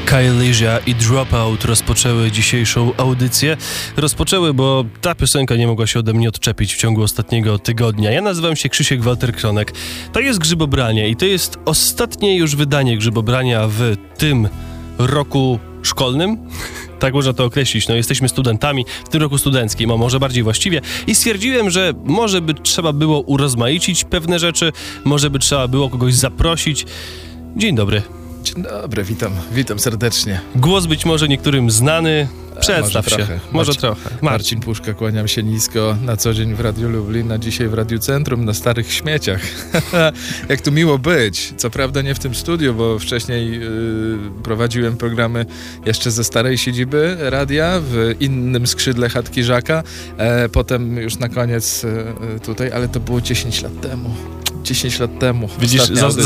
Kylizia i Dropout rozpoczęły dzisiejszą audycję. Rozpoczęły, bo ta piosenka nie mogła się ode mnie odczepić w ciągu ostatniego tygodnia. Ja nazywam się Krzysiek Walter-Kronek. To jest Grzybobranie i to jest ostatnie już wydanie Grzybobrania w tym roku szkolnym. Tak można to określić. No, jesteśmy studentami w tym roku studenckim, a może bardziej właściwie. I stwierdziłem, że może by trzeba było urozmaicić pewne rzeczy, może by trzeba było kogoś zaprosić. Dzień dobry. Dzień dobry, witam serdecznie. Głos być może niektórym znany. Przedstaw się. Może trochę. Marcin Puszka, kłaniam się nisko, na co dzień w Radiu Lublin, a dzisiaj w Radiu Centrum, na Starych Śmieciach. Jak tu miło być. Co prawda nie w tym studiu, bo wcześniej prowadziłem programy jeszcze ze starej siedziby radia, w innym skrzydle chatki Żaka, potem już na koniec tutaj, ale to było 10 lat temu. 10 lat temu. Widzisz,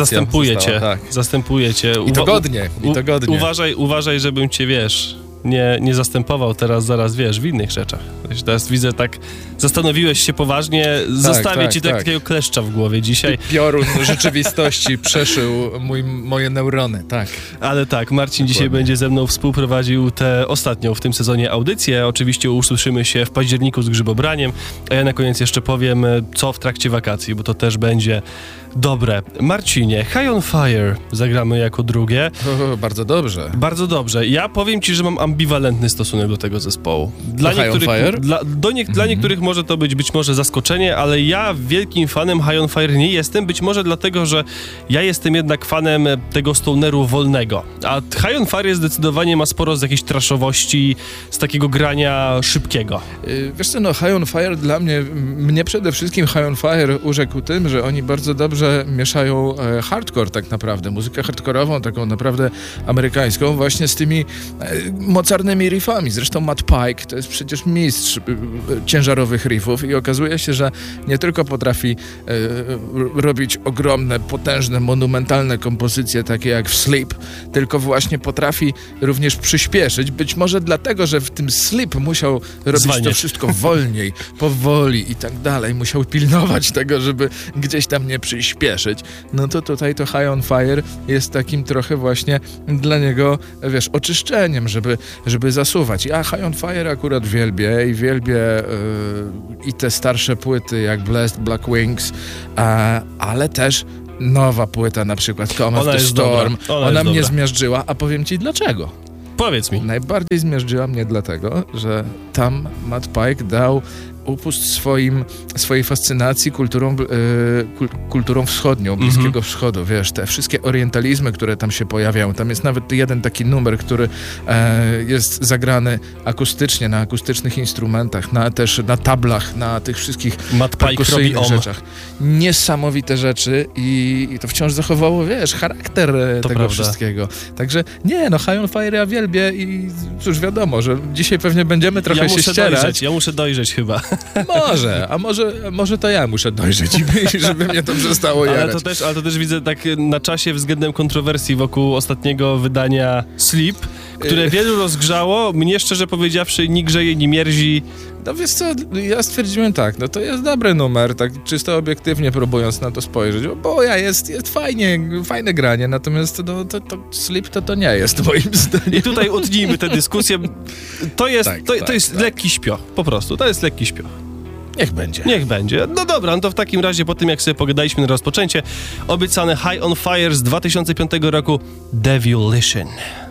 zastępuje cię. I to godnie. Uważaj, żebym cię, nie zastępował teraz, zaraz, w innych rzeczach. Teraz widzę, tak zastanowiłeś się poważnie, zostawię ci takiego kleszcza w głowie dzisiaj. Piorun rzeczywistości przeszył moje neurony, tak. Ale tak, Marcin dzisiaj będzie ze mną współprowadził tę ostatnią w tym sezonie audycję. Oczywiście usłyszymy się w październiku z Grzybobraniem, a ja na koniec jeszcze powiem, co w trakcie wakacji, bo to też będzie dobre. Marcinie, High on Fire zagramy jako drugie. Bardzo dobrze. Bardzo dobrze. Ja powiem ci, że mam ambiwalentny stosunek do tego zespołu. Dla niektórych może to być może zaskoczenie, ale ja wielkim fanem High on Fire nie jestem. Być może dlatego, że ja jestem jednak fanem tego stoneru wolnego. A High on Fire zdecydowanie ma sporo z jakiejś trashowości, z takiego grania szybkiego. Wiesz co, High on Fire dla mnie przede wszystkim High on Fire urzekł tym, że oni bardzo dobrze mieszają hardcore tak naprawdę, muzykę hardkorową, taką naprawdę amerykańską, właśnie z tymi mocarnymi riffami. Zresztą Matt Pike to jest przecież mistrz ciężarowych riffów i okazuje się, że nie tylko potrafi robić ogromne, potężne, monumentalne kompozycje, takie jak w Sleep, tylko właśnie potrafi również przyspieszyć. Być może dlatego, że w tym Sleep musiał robić to wszystko wolniej, powoli i tak dalej. Musiał pilnować tego, żeby gdzieś tam nie przyspieszyć. No to tutaj to High on Fire jest takim trochę właśnie dla niego, oczyszczeniem, żeby zasuwać. Ja High on Fire akurat wielbię i te starsze płyty jak Blessed Black Wings, ale też nowa płyta na przykład Come After Storm. Ona mnie zmiażdżyła, a powiem ci dlaczego. Powiedz mi. Najbardziej zmiażdżyła mnie dlatego, że tam Matt Pike dał upust swojej fascynacji kulturą wschodnią, Bliskiego Wschodu, te wszystkie orientalizmy, które tam się pojawiają. Tam jest nawet jeden taki numer, który jest zagrany akustycznie, na akustycznych instrumentach, też na tablach, na tych wszystkich perkusyjnych rzeczach. Niesamowite rzeczy i to wciąż zachowało, charakter tego wszystkiego. Także High on Fire ja wielbię i cóż, wiadomo, że dzisiaj pewnie będziemy trochę się ścierać. Ja muszę dojrzeć chyba. Może to ja muszę dojrzeć, żeby mnie to przestało jarać. Ale to też widzę tak na czasie względem kontrowersji wokół ostatniego wydania Sleep, które wielu rozgrzało. Mnie szczerze powiedziawszy nie grzeje, nie mierzi. No wiesz co, ja stwierdziłem tak, to jest dobry numer, tak czysto obiektywnie próbując na to spojrzeć, bo jest fajne granie, natomiast to Sleep to nie jest moim zdaniem. I tutaj utnijmy tę dyskusję. To jest lekki śpioch, po prostu, to jest lekki śpioch. Niech będzie. No dobra, to w takim razie po tym jak sobie pogadaliśmy na rozpoczęcie, obiecane High on Fire z 2005 roku Devilution.